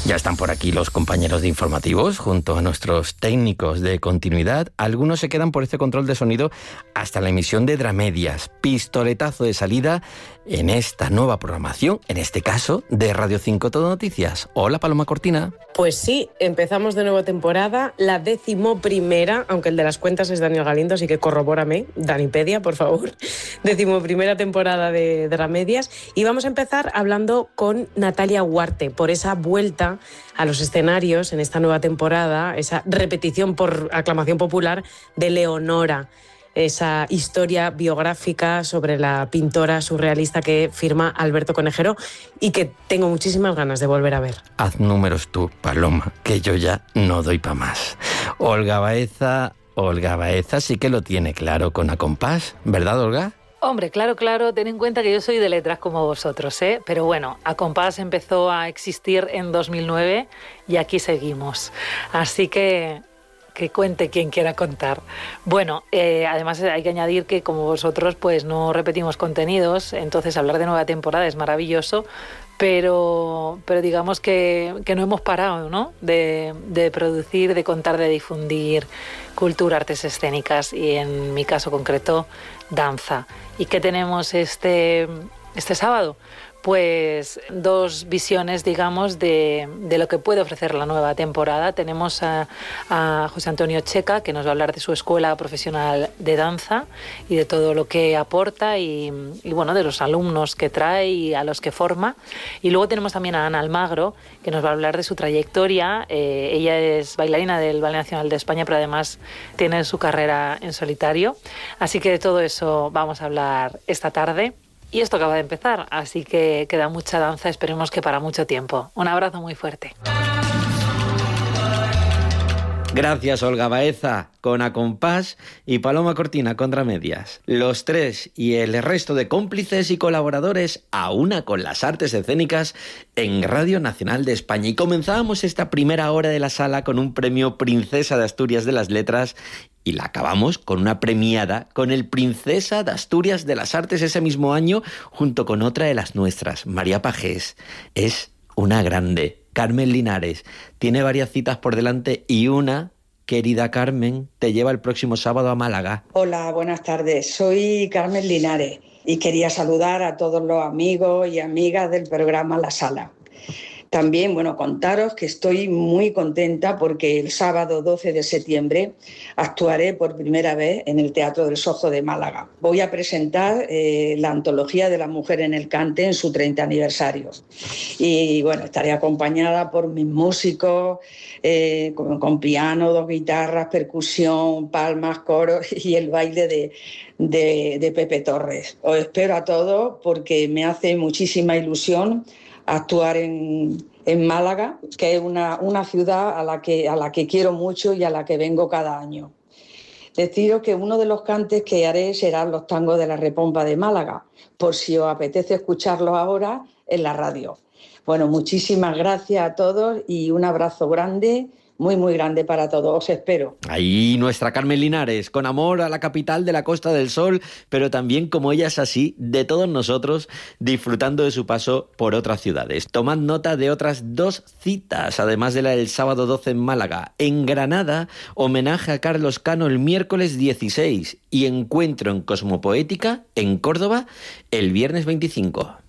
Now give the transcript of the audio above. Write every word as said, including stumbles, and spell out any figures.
Ya están por aquí los compañeros de informativos junto a nuestros técnicos de continuidad. Algunos se quedan por este control de sonido hasta la emisión de Dramedias. Pistoletazo de salida en esta nueva programación, en este caso de Radio cinco Todo Noticias. Hola, Paloma Cortina. Pues sí, empezamos de nueva temporada, la decimoprimera, aunque el de las cuentas es Daniel Galindo, así que corrobórame, Danipedia, por favor. Decimoprimera temporada de Dramedias. Y vamos a empezar hablando con Natalia Huarte por esa vuelta a los escenarios en esta nueva temporada, esa repetición por aclamación popular de Leonora, esa historia biográfica sobre la pintora surrealista que firma Alberto Conejero y que tengo muchísimas ganas de volver a ver. Haz números tú, Paloma, que yo ya no doy pa' más. Olga Baeza, Olga Baeza sí que lo tiene claro con Acompás, ¿verdad, Olga? Hombre, claro, claro, ten en cuenta que yo soy de letras como vosotros, ¿eh? Pero bueno, Acompás empezó a existir en dos mil nueve y aquí seguimos. Así que que cuente quien quiera contar. Bueno, eh, además hay que añadir que como vosotros pues no repetimos contenidos, entonces hablar de nueva temporada es maravilloso, pero, pero digamos que, que no hemos parado, ¿no? De, de producir, de contar, de difundir cultura, artes escénicas y en mi caso concreto, danza. ¿Y qué tenemos este, este sábado? Pues dos visiones, digamos, de, de lo que puede ofrecer la nueva temporada. Tenemos a, a José Antonio Checa, que nos va a hablar de su escuela profesional de danza y de todo lo que aporta y, y bueno, de los alumnos que trae y a los que forma. Y luego tenemos también a Ana Almagro, que nos va a hablar de su trayectoria. Eh, ella es bailarina del Ballet Nacional de España, pero además tiene su carrera en solitario. Así que de todo eso vamos a hablar esta tarde. Y esto acaba de empezar, así que queda mucha danza, esperemos que para mucho tiempo. Un abrazo muy fuerte. Gracias, Olga Baeza, con Acompás, y Paloma Cortina, con Dramedias. Los tres y el resto de cómplices y colaboradores a una con las artes escénicas en Radio Nacional de España. Y comenzábamos esta primera hora de la sala con un premio Princesa de Asturias de las Letras y la acabamos con una premiada con el Princesa de Asturias de las Artes ese mismo año, junto con otra de las nuestras, María Pajés. Es una grande. Carmen Linares tiene varias citas por delante y una, querida Carmen, te lleva el próximo sábado a Málaga. Hola, buenas tardes. Soy Carmen Linares y quería saludar a todos los amigos y amigas del programa La Sala. También, bueno, contaros que estoy muy contenta porque el sábado doce de septiembre actuaré por primera vez en el Teatro del Sojo de Málaga. Voy a presentar eh, la antología de la mujer en el cante en su treinta aniversario. Y bueno, estaré acompañada por mis músicos, eh, con, con piano, dos guitarras, percusión, palmas, coros y el baile de, de, de Pepe Torres. Os espero a todos porque me hace muchísima ilusión actuar en, en Málaga, que es una, una ciudad a la, que, a la que quiero mucho y a la que vengo cada año. Deciros que uno de los cantes que haré serán los tangos de la Repompa de Málaga, por si os apetece escucharlos ahora en la radio. Bueno, muchísimas gracias a todos y un abrazo grande, muy, muy grande para todos. Os espero. Ahí nuestra Carmen Linares, con amor a la capital de la Costa del Sol, pero también, como ella es así, de todos nosotros, disfrutando de su paso por otras ciudades. Tomad nota de otras dos citas, además de la del sábado doce en Málaga. En Granada, homenaje a Carlos Cano el miércoles dieciséis y encuentro en Cosmopoética, en Córdoba, el viernes veinticinco.